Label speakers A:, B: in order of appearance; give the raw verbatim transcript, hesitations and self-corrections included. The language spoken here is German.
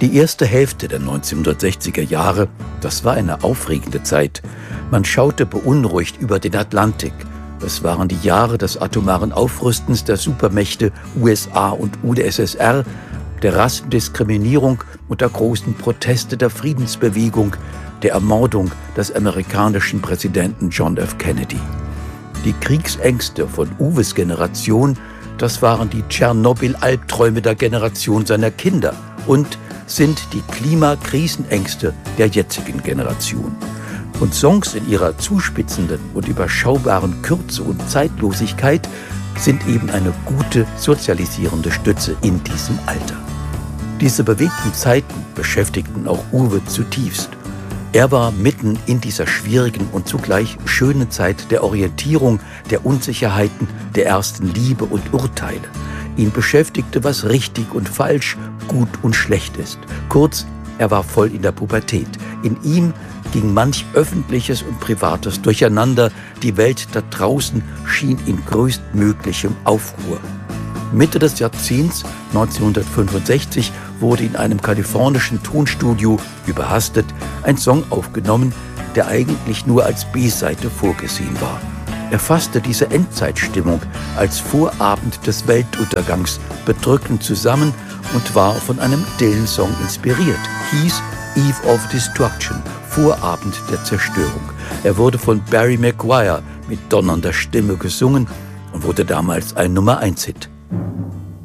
A: Die erste Hälfte der neunzehnhundertsechziger Jahre, das war eine aufregende Zeit. Man schaute beunruhigt über den Atlantik. Es waren die Jahre des atomaren Aufrüstens der Supermächte U S A und U d S S R, der Rassendiskriminierung und der großen Proteste der Friedensbewegung, der Ermordung des amerikanischen Präsidenten John F. Kennedy. Die Kriegsängste von Uwes Generation, das waren die Tschernobyl-Albträume der Generation seiner Kinder und sind die Klimakrisenängste der jetzigen Generation. Und Songs in ihrer zuspitzenden und überschaubaren Kürze und Zeitlosigkeit sind eben eine gute sozialisierende Stütze in diesem Alter. Diese bewegten Zeiten beschäftigten auch Uwe zutiefst. Er war mitten in dieser schwierigen und zugleich schönen Zeit der Orientierung, der Unsicherheiten, der ersten Liebe und Urteile. Ihn beschäftigte, was richtig und falsch, gut und schlecht ist. Kurz, er war voll in der Pubertät. In ihm ging manch Öffentliches und Privates durcheinander. Die Welt da draußen schien in größtmöglichem Aufruhr. Mitte des Jahrzehnts neunzehnhundertfünfundsechzig wurde in einem kalifornischen Tonstudio überhastet ein Song aufgenommen, der eigentlich nur als B-Seite vorgesehen war. Er fasste diese Endzeitstimmung als Vorabend des Weltuntergangs bedrückend zusammen und war von einem Dylan-Song inspiriert, hieß Eve of Destruction, Vorabend der Zerstörung. Er wurde von Barry McGuire mit donnernder Stimme gesungen und wurde damals ein Nummer eins Hit.